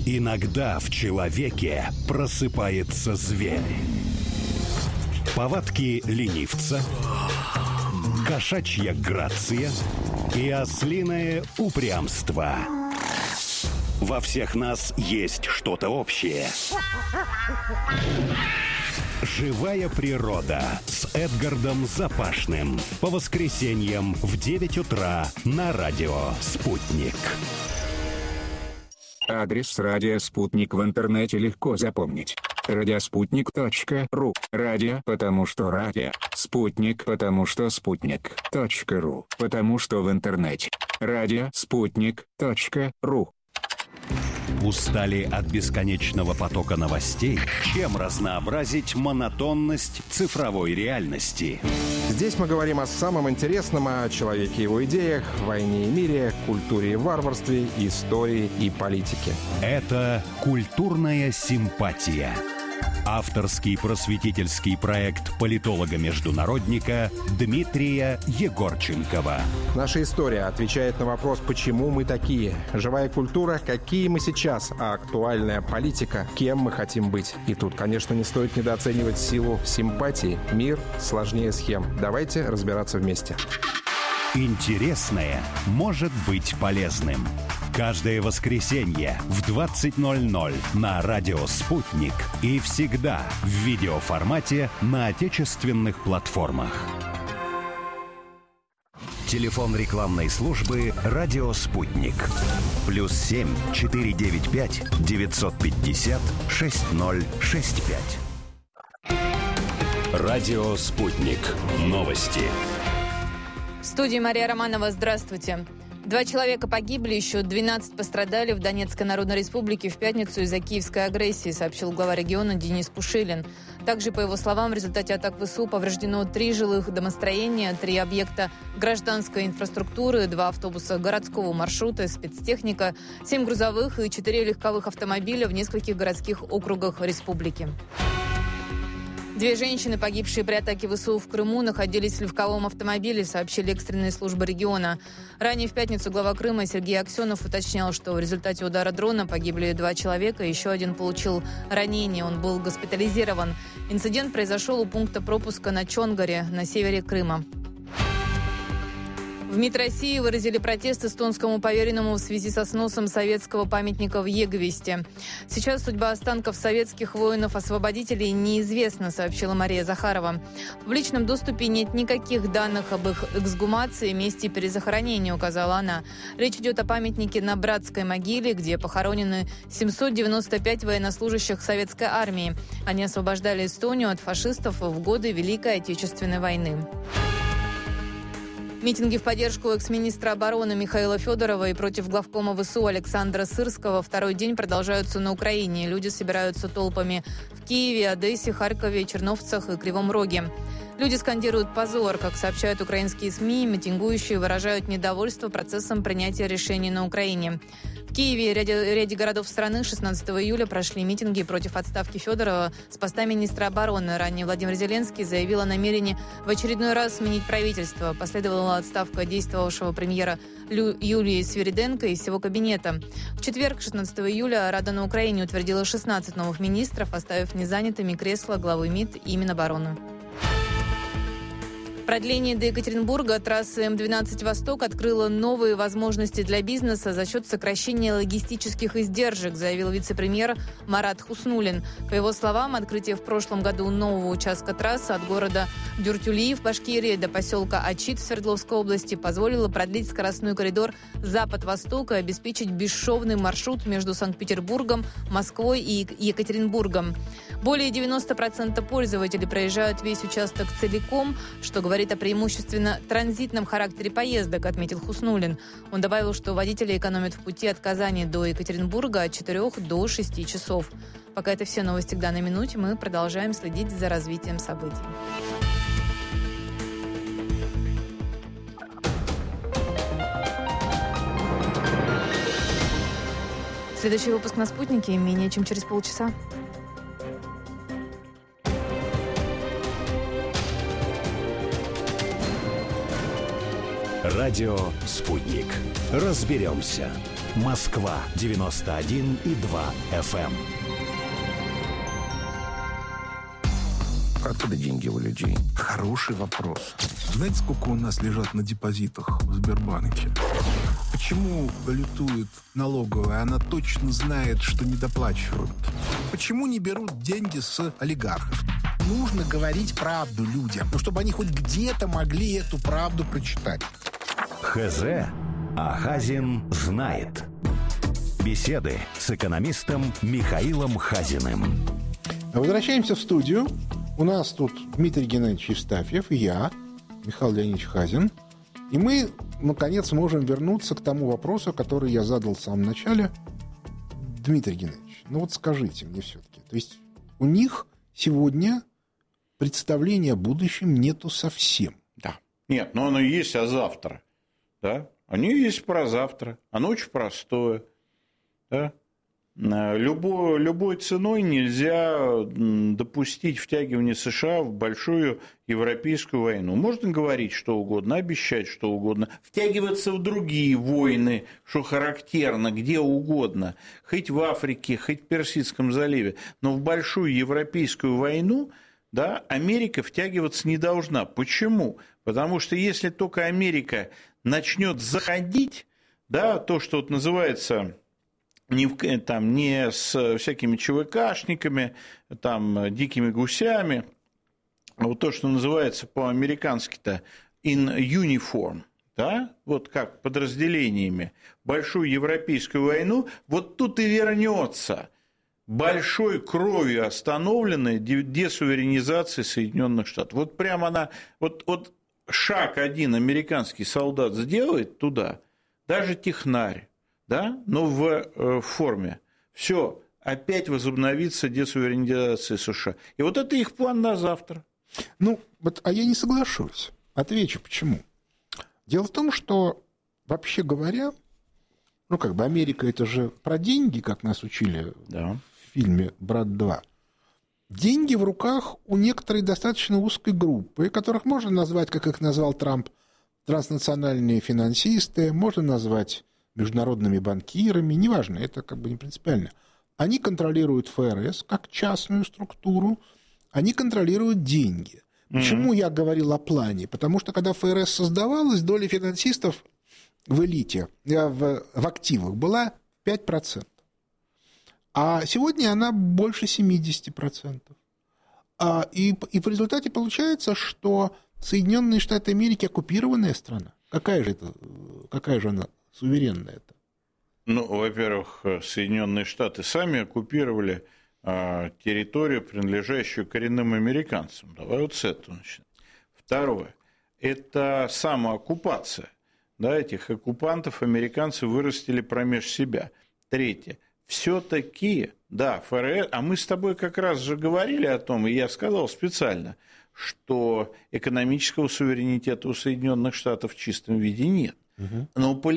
Иногда в человеке просыпается зверь. Повадки ленивца, кошачья грация и ослиное упрямство. Во всех нас есть что-то общее. «Живая природа» с Эдгардом Запашным. По воскресеньям в 9 утра на радио «Спутник». Адрес радио «Спутник» в интернете легко запомнить. Радиоспутник.ру. Радио, потому что радио. Спутник, потому что спутник.ру. Потому что в интернете. Радиоспутник.ру. Устали от бесконечного потока новостей? Чем разнообразить монотонность цифровой реальности? Здесь мы говорим о самом интересном, о человеке и его идеях, войне и мире, культуре и варварстве, истории и политике. Это «Культурная симпатия». Авторский просветительский проект политолога-международника Дмитрия Егорченкова. Наша история отвечает на вопрос, почему мы такие. Живая культура, какие мы сейчас, а актуальная политика, кем мы хотим быть. И тут, конечно, не стоит недооценивать силу симпатии. Мир сложнее схем. Давайте разбираться вместе. Интересное может быть полезным. Каждое воскресенье в 20:00 на радио «Спутник» и всегда в видеоформате на отечественных платформах. Телефон рекламной службы «Радио Спутник». +7 495 950 6065. Радио «Спутник». Новости. В студии Мария Романова. Здравствуйте. 2 человека погибли, еще 12 пострадали в Донецкой Народной Республике в пятницу из-за киевской агрессии, сообщил глава региона Денис Пушилин. Также, по его словам, в результате атак ВСУ повреждено 3 жилых домостроения, 3 объекта гражданской инфраструктуры, 2 автобуса городского маршрута, спецтехника, 7 грузовых и 4 легковых автомобиля в нескольких городских округах республики. 2 женщины, погибшие при атаке ВСУ в Крыму, находились в легковом автомобиле, сообщили экстренные службы региона. Ранее в пятницу глава Крыма Сергей Аксенов уточнял, что в результате удара дрона погибли 2 человека, еще один получил ранение, он был госпитализирован. Инцидент произошел у пункта пропуска на Чонгаре, на севере Крыма. В МИД России выразили протест эстонскому поверенному в связи со сносом советского памятника в Егвесте. Сейчас судьба останков советских воинов-освободителей неизвестна, сообщила Мария Захарова. В публичном доступе нет никаких данных об их эксгумации, месте перезахоронения, указала она. Речь идет о памятнике на Братской могиле, где похоронены 795 военнослужащих советской армии. Они освобождали Эстонию от фашистов в годы Великой Отечественной войны. Митинги в поддержку экс-министра обороны Михаила Федорова и против главкома ВСУ Александра Сырского второй день продолжаются на Украине. Люди собираются толпами в Киеве, Одессе, Харькове, Черновцах и Кривом Роге. Люди скандируют «позор». Как сообщают украинские СМИ, митингующие выражают недовольство процессом принятия решений на Украине. В Киеве и ряде городов страны 16 июля прошли митинги против отставки Федорова с поста министра обороны. Ранее Владимир Зеленский заявил о намерении в очередной раз сменить правительство. Последовала отставка действовавшего премьера Юлии Свириденко и всего кабинета. В четверг, 16 июля, Рада на Украине утвердила 16 новых министров, оставив незанятыми кресла главы МИД и Минобороны. Продление до Екатеринбурга трассы М12 «Восток» открыло новые возможности для бизнеса за счет сокращения логистических издержек, заявил вице-премьер Марат Хуснуллин. По его словам, открытие в прошлом году нового участка трассы от города Дюртюли в Башкирии до поселка Ачит в Свердловской области позволило продлить скоростной коридор запад-восток и обеспечить бесшовный маршрут между Санкт-Петербургом, Москвой и Екатеринбургом. Более 90% пользователей проезжают весь участок целиком, что говорит о преимущественно транзитном характере поездок, отметил Хуснуллин. Он добавил, что водители экономят в пути от Казани до Екатеринбурга от 4 до 6 часов. Пока это все новости к данной минуте, мы продолжаем следить за развитием событий. Следующий выпуск на «Спутнике» менее чем через полчаса. Радио «Спутник». Разберемся. Москва 91,2 FM. Откуда деньги у людей? Хороший вопрос. Знаете, сколько у нас лежат на депозитах в Сбербанке? Почему балетует налоговая? Она точно знает, что недоплачивают. Почему не берут деньги с олигархов? Нужно говорить правду людям, но чтобы они хоть где-то могли эту правду прочитать. ХЗ. А Хазин знает. Беседы с экономистом Михаилом Хазиным. Возвращаемся в студию. У нас тут Дмитрий Геннадьевич Евстафьев и я, Михаил Леонидович Хазин. И мы, наконец, можем вернуться к тому вопросу, который я задал в самом начале. Дмитрий Геннадьевич, ну вот скажите мне все-таки. То есть у них сегодня представления о будущем нету совсем. Да. Нет, но оно есть, а завтра. Да? Они есть про завтра. Оно очень простое. Да? Любой ценой нельзя допустить втягивание США в большую европейскую войну. Можно говорить что угодно, обещать что угодно, втягиваться в другие войны, что характерно, где угодно, хоть в Африке, хоть в Персидском заливе, но в большую европейскую войну, да, Америка втягиваться не должна. Почему? Потому что если только Америка начнет заходить, да, то, что вот называется... Не с всякими ЧВКшниками, там, дикими гусями, а вот то, что называется по-американски-то in uniform, да, вот как подразделениями, большую европейскую войну, вот тут и вернется большой кровью остановленная десуверенизация Соединенных Штатов. Вот прямо она, вот шаг один американский солдат сделает туда, даже технарь, да, но в форме. Все, опять возобновится десуверенизация США. И вот это их план на завтра. Ну, вот, а я не соглашусь. Отвечу, почему. Дело в том, что, вообще говоря, ну, как бы Америка – это же про деньги, как нас учили в фильме «Брат 2». Деньги в руках у некоторой достаточно узкой группы, которых можно назвать, как их назвал Трамп, транснациональные финансисты, можно назвать международными банкирами, неважно, это как бы не принципиально. Они контролируют ФРС как частную структуру, они контролируют деньги. Почему я говорил о плане? Потому что когда ФРС создавалась, доля финансистов в элите, в активах была 5%. А сегодня она больше 70%. И в результате получается, что Соединенные Штаты Америки оккупированная страна. Какая же она суверенная это? Ну, во-первых, Соединенные Штаты сами оккупировали территорию, принадлежащую коренным американцам. Давай вот с этого начнем. Второе. Это самооккупация. Да, этих оккупантов американцы вырастили промеж себя. Третье. Все-таки, да, ФРС, а мы с тобой как раз же говорили о том, и я сказал специально, что экономического суверенитета у Соединенных Штатов в чистом виде нет. Но